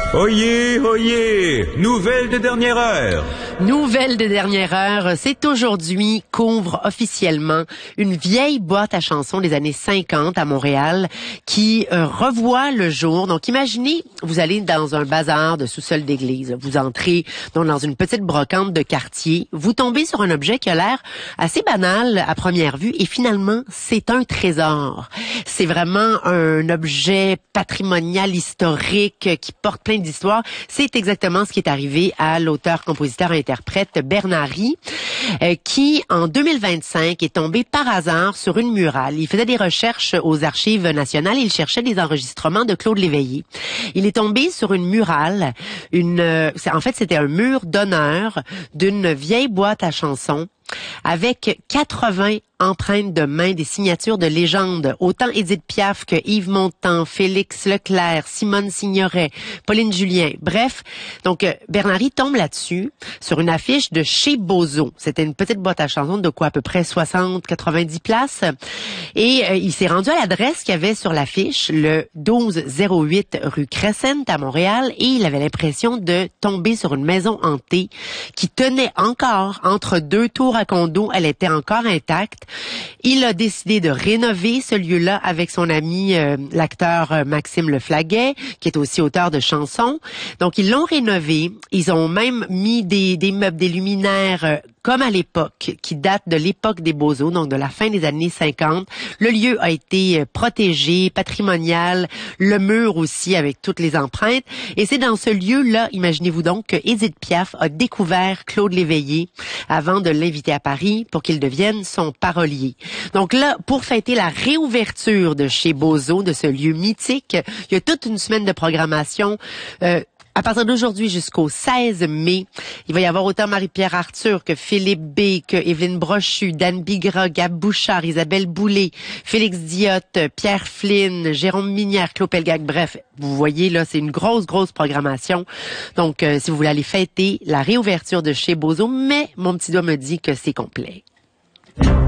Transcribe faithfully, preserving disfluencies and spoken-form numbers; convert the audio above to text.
Oyez, oyez, nouvelle de dernière heure. Nouvelle de dernière heure, c'est aujourd'hui qu'ouvre officiellement une vieille boîte à chansons des années cinquante à Montréal qui euh, revoit le jour. Donc imaginez, vous allez dans un bazar de sous-sol d'église, vous entrez donc dans une petite brocante de quartier, vous tombez sur un objet qui a l'air assez banal à première vue et finalement c'est un trésor. C'est vraiment un objet patrimonial historique qui porte plein d'histoires. C'est exactement ce qui est arrivé à l'auteur, compositeur et interprète Bernard-Ries, euh, qui en deux mille vingt-cinq est tombé par hasard sur une murale. Il faisait des recherches aux Archives nationales et il cherchait des enregistrements de Claude Léveillé. Il est tombé sur une murale, une, euh, en fait c'était un mur d'honneur d'une vieille boîte à chansons avec quatre-vingts empreintes de main, des signatures de légendes, autant Édith Piaf que Yves Montand, Félix Leclerc, Simone Signoret, Pauline Julien. Bref, donc euh, Bernard-Ries tombe là-dessus sur une affiche de chez Bozo. C'était une petite boîte à chansons de quoi à peu près soixante quatre-vingt-dix places. Et euh, il s'est rendu à l'adresse qu'il y avait sur l'affiche, le douze zéro huit rue Crescent à Montréal, et il avait l'impression de tomber sur une maison hantée qui tenait encore entre deux tours à condo. Elle était encore intacte. Il a décidé de rénover ce lieu-là avec son ami, euh, l'acteur euh, Maxime Leflaguet, qui est aussi auteur de chansons. Donc, ils l'ont rénové. Ils ont même mis des, des meubles, des luminaires, euh, comme à l'époque, qui datent de l'époque des Beaux-Eaux, donc de la fin des années cinquante. Le lieu a été protégé, patrimonial, le mur aussi avec toutes les empreintes. Et c'est dans ce lieu-là, imaginez-vous donc, que Édith Piaf a découvert Claude Léveillé avant de l'inviter à Paris pour qu'il devienne son parolier. Donc là, pour fêter la réouverture de chez Beaux-Eaux, de ce lieu mythique, il y a toute une semaine de programmation. Euh, À partir d'aujourd'hui jusqu'au seize mai, il va y avoir autant Marie-Pierre Arthur que Philippe B, que Évelyne Brochu, Dan Bigra, Gab Bouchard, Isabelle Boulay, Félix Diotte, Pierre Flynn, Jérôme Minière, Claude Pelgag. Bref, vous voyez là, c'est une grosse, grosse programmation. Donc, euh, si vous voulez aller fêter la réouverture de chez Bozo, mais mon petit doigt me dit que c'est complet.